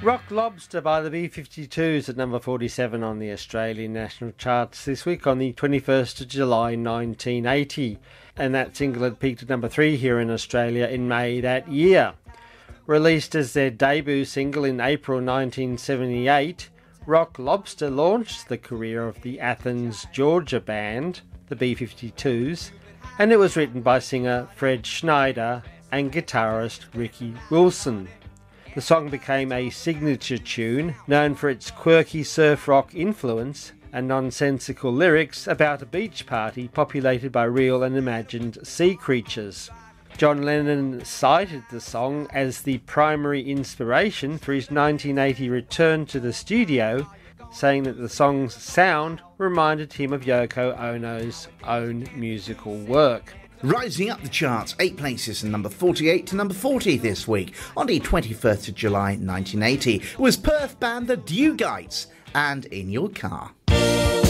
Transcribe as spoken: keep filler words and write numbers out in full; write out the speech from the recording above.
Rock Lobster by the B fifty-twos at number forty-seven on the Australian national charts this week on the twenty-first of July nineteen eighty, and that single had peaked at number three here in Australia in May that year. Released as their debut single in April nineteen seventy-eight, Rock Lobster launched the career of the Athens, Georgia band, the B fifty-twos, and it was written by singer Fred Schneider and guitarist Ricky Wilson. The song became a signature tune, known for its quirky surf rock influence and nonsensical lyrics about a beach party populated by real and imagined sea creatures. John Lennon cited the song as the primary inspiration for his nineteen eighty return to the studio, saying that the song's sound reminded him of Yoko Ono's own musical work. Rising up the charts, eight places from number forty-eight to number forty this week, on the twenty-first of July nineteen eighty, was Perth band The Dewgites and In Your Car.